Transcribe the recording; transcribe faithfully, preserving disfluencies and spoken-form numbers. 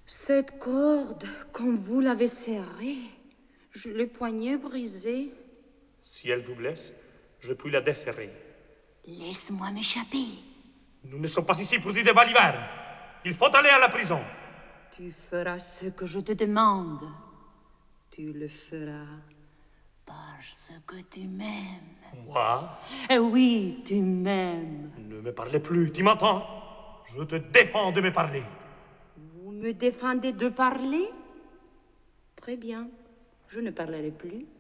Cette corde, comme vous l'avez serrée, je le poignet brisé. Si elle vous blesse, je puis la desserrer. Laisse-moi m'échapper. Nous ne sommes pas ici pour dire des balivernes. Il faut aller à la prison. Tu feras ce que je te demande. Tu le feras parce que tu m'aimes. Moi? Eh oui, tu m'aimes. Ne me parlez plus, tu m'entends? Je te défends de me parler. Vous me défendez de parler? Très bien, je ne parlerai plus.